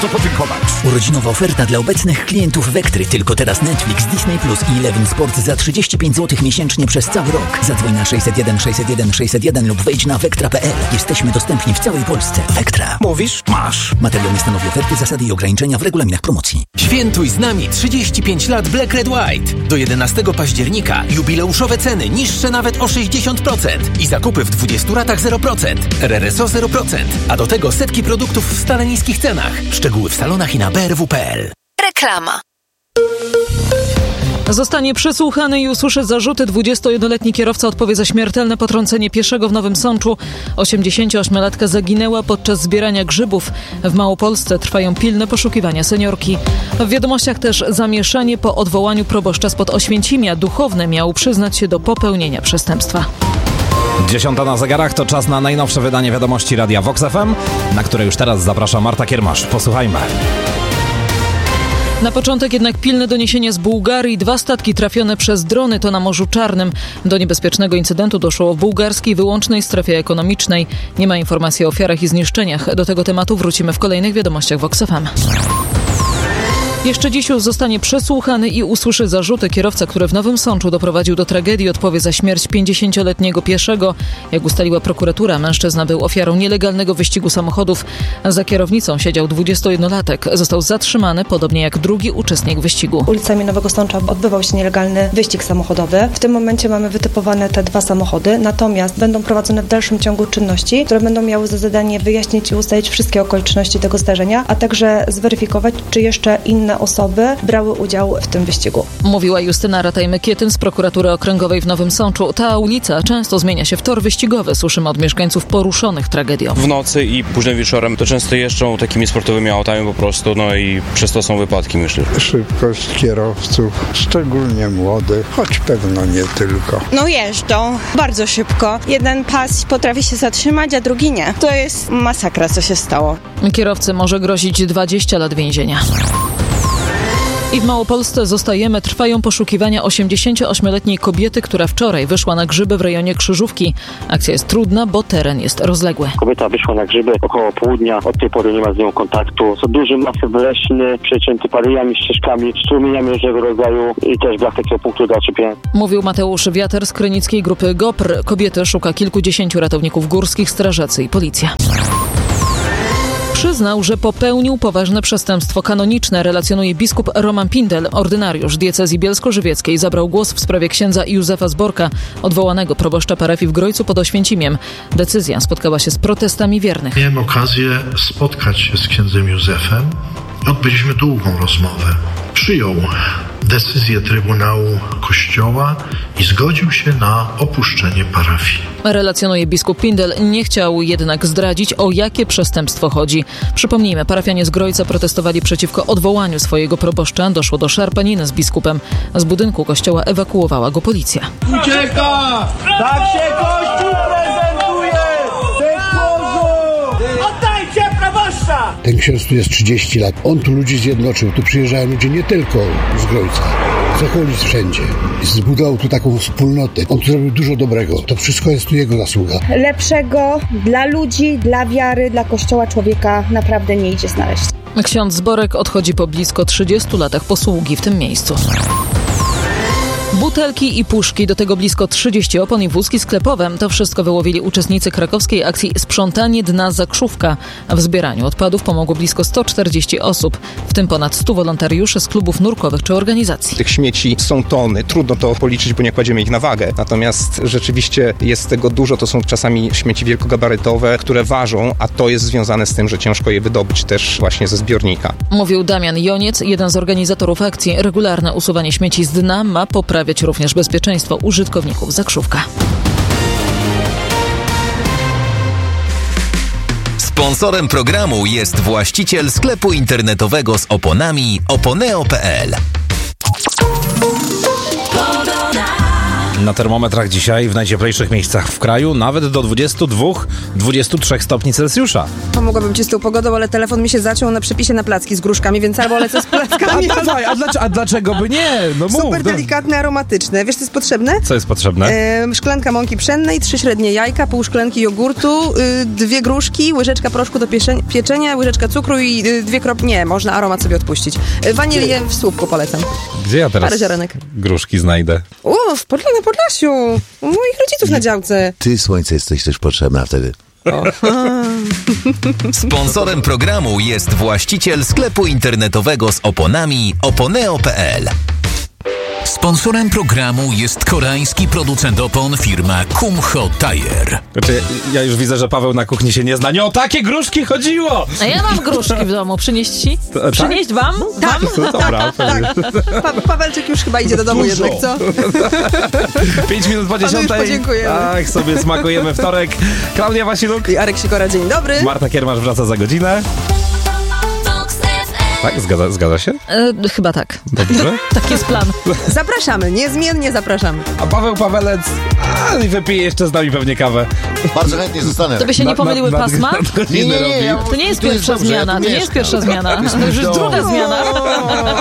bardzo podziękować. Urodzinowa oferta dla obecnych klientów Vectry. Tylko teraz Netflix, Disney Plus i Eleven Sport za 35 zł miesięcznie przez cały rok. Zadzwoń na 601 601 601 lub wejdź na vectra.pl. Jesteśmy dostępni w całej Polsce. Vectra. Mówisz? Masz. Materiał nie stanowi oferty, zasady i ograniczenia w regulaminach promocji. Świętuj z nami 35 lat Black Red White. Do 11 października jubileuszowe ceny niższe nawet o 60% i zakupy w 20 ratach 0%. RRSO 0%. A do tego setki produktów w stale niskich cenach. Szczegóły w salonach i na brw.pl. Reklama. Zostanie przesłuchany i usłyszy zarzuty. 21-letni kierowca odpowie za śmiertelne potrącenie pieszego w Nowym Sączu. 88-latka zaginęła podczas zbierania grzybów. W Małopolsce trwają pilne poszukiwania seniorki. W wiadomościach też zamieszanie po odwołaniu proboszcza spod Oświęcimia. Duchowny miał przyznać się do popełnienia przestępstwa. 10 na zegarach to czas na najnowsze wydanie wiadomości Radia Vox FM, na które już teraz zaprasza Marta Kiermasz. Posłuchajmy. Na początek jednak pilne doniesienia z Bułgarii. 2 statki trafione przez drony to na Morzu Czarnym. Do niebezpiecznego incydentu doszło w bułgarskiej wyłącznej strefie ekonomicznej. Nie ma informacji o ofiarach i zniszczeniach. Do tego tematu wrócimy w kolejnych wiadomościach Vox FM. Jeszcze dziś zostanie przesłuchany i usłyszy zarzuty. Kierowca, który w Nowym Sączu doprowadził do tragedii, odpowie za śmierć 50-letniego pieszego. Jak ustaliła prokuratura, mężczyzna był ofiarą nielegalnego wyścigu samochodów. Za kierownicą siedział 21-latek. Został zatrzymany, podobnie jak drugi uczestnik wyścigu. Ulicami Nowego Sącza odbywał się nielegalny wyścig samochodowy. W tym momencie mamy wytypowane te 2 samochody, natomiast będą prowadzone w dalszym ciągu czynności, które będą miały za zadanie wyjaśnić i ustalić wszystkie okoliczności tego zdarzenia, a także zweryfikować, czy jeszcze inne osoby brały udział w tym wyścigu. Mówiła Justyna Rataj-Mykietyn z prokuratury okręgowej w Nowym Sączu. Ta ulica często zmienia się w tor wyścigowy. Słyszymy od mieszkańców poruszonych tragedią. W nocy i późnym wieczorem to często jeżdżą takimi sportowymi autami po prostu, no i przez to są wypadki, myślę. Szybkość kierowców, szczególnie młodych, choć pewno nie tylko. No jeżdżą bardzo szybko. Jeden pas potrafi się zatrzymać, a drugi nie. To jest masakra, co się stało. Kierowcy może grozić 20 lat więzienia. I w Małopolsce zostajemy. Trwają poszukiwania 88-letniej kobiety, która wczoraj wyszła na grzyby w rejonie Krzyżówki. Akcja jest trudna, bo teren jest rozległy. Kobieta wyszła na grzyby około południa. Od tej pory nie ma z nią kontaktu. To duży masyw leśny, przecięty paryjami, ścieżkami, strumieniami różnego rodzaju i też brak takiego punktu do zaczepienia. Mówił Mateusz Wiater z krynickiej grupy GOPR. Kobiety szuka kilkudziesięciu ratowników górskich, strażacy i policja. Przyznał, że popełnił poważne przestępstwo kanoniczne, relacjonuje biskup Roman Pindel. Ordynariusz diecezji bielsko-żywieckiej zabrał głos w sprawie księdza Józefa Zborka, odwołanego proboszcza parafii w Grojcu pod Oświęcimiem. Decyzja spotkała się z protestami wiernych. Miałem okazję spotkać się z księdzem Józefem. Odbyliśmy długą rozmowę. Przyjął decyzję Trybunału Kościoła i zgodził się na opuszczenie parafii. Relacjonuje biskup Pindel. Nie chciał jednak zdradzić, o jakie przestępstwo chodzi. Przypomnijmy, parafianie z Grojca protestowali przeciwko odwołaniu swojego proboszcza. Doszło do szarpaniny z biskupem. Z budynku kościoła ewakuowała go policja. Ucieka! Tak się Kościół prezentuje! Oddajcie proboszcza! Ten ksiądz tu jest 30 lat. On tu ludzi zjednoczył. Tu przyjeżdżają ludzie nie tylko z Grojca, z okolic wszędzie. Zbudował tu taką wspólnotę. On tu zrobił dużo dobrego. To wszystko jest tu jego zasługa. Lepszego dla ludzi, dla wiary, dla Kościoła człowieka naprawdę nie idzie znaleźć. Ksiądz Zborek odchodzi po blisko 30 latach posługi w tym miejscu. Butelki i puszki, do tego blisko 30 opon i wózki sklepowe. To wszystko wyłowili uczestnicy krakowskiej akcji Sprzątanie dna Zakrzówka. W zbieraniu odpadów pomogło blisko 140 osób, w tym ponad 100 wolontariuszy z klubów nurkowych czy organizacji. Tych śmieci są tony, trudno to policzyć, bo nie kładziemy ich na wagę. Natomiast rzeczywiście jest tego dużo, to są czasami śmieci wielkogabarytowe, które ważą, a to jest związane z tym, że ciężko je wydobyć też właśnie ze zbiornika. Mówił Damian Joniec, jeden z organizatorów akcji. Regularne usuwanie śmieci z dna ma poprawiać również bezpieczeństwo użytkowników Zakrzówka. Sponsorem programu jest właściciel sklepu internetowego z oponami oponeo.pl. Na termometrach dzisiaj w najcieplejszych miejscach w kraju nawet do 22-23 stopni Celsjusza. Pomogłabym ci z tą pogodą, ale telefon mi się zaciął na przepisie na placki z gruszkami, więc albo lecę z plackami. A dlaczego by nie? No mów. Super delikatne, aromatyczne. Wiesz, co jest potrzebne? Co jest potrzebne? Szklanka mąki pszennej, 3 średnie jajka, pół szklanki jogurtu, 2 gruszki, łyżeczka proszku do pieczenia, łyżeczka cukru i 2 kropki... Nie, można aromat sobie odpuścić. Wanilię w słupku polecam. Gdzie ja teraz parę ziarenek gruszki znajdę? W Podlasiu, u moich rodziców na działce. Ty, słońce, jesteś też potrzebna wtedy. Sponsorem programu jest właściciel sklepu internetowego z oponami oponeo.pl. Sponsorem programu jest koreański producent opon firma Kumho Tire. Znaczy, ja już widzę, że Paweł na kuchni się nie zna. Nie o takie gruszki chodziło! A ja mam gruszki w domu. Przynieść ci? Przynieść wam? Tak. Dobra, Pawelczyk już chyba idzie do domu jednak, co? 5 minut po 10. Tak, sobie smakujemy wtorek. Klaudia Wasiluk i Arek Sikora, dzień dobry. Marta Kiermasz wraca za godzinę. Tak? Zgadza się? Chyba tak. Dobrze. Taki jest plan. Zapraszamy, niezmiennie zapraszamy. A Paweł Pawelec wypije jeszcze z nami pewnie kawę. Bardzo chętnie zostanę. To by się nie pomyliły pasma? Nie. To nie jest pierwsza zmiana. To nie jest pierwsza zmiana. To już jest druga zmiana.